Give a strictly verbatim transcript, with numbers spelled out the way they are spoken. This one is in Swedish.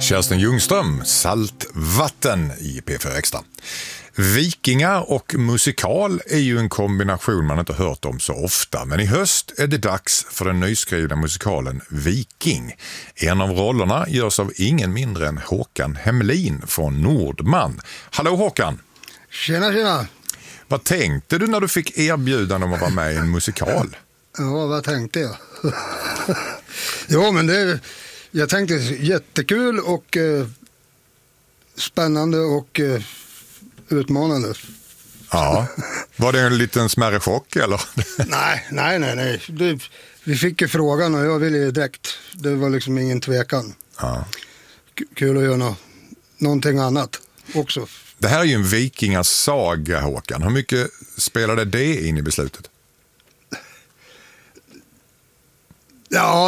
Kerstin Ljungström, Saltvatten i P fyra Extra. Vikingar och musikal är ju en kombination man inte hört om så ofta, men i höst är det dags för den nyskrivna musikalen Viking. En av rollerna görs av ingen mindre än Håkan Hemlin från Nordman. Hallå Håkan! Tjena, tjena! Vad tänkte du när du fick erbjudande om att vara med i en musikal? Ja, vad tänkte jag? Ja, men det, jag tänkte jättekul och eh, spännande och eh, utmanande. Ja, var det en liten smärre chock eller? nej, nej, nej, nej. Det, vi fick ju frågan och jag ville ju direkt. Det var liksom ingen tvekan. Ja. K- kul att göra no- någonting annat också. Det här är ju en vikingasaga, Håkan. Hur mycket spelade det in i beslutet? Ja,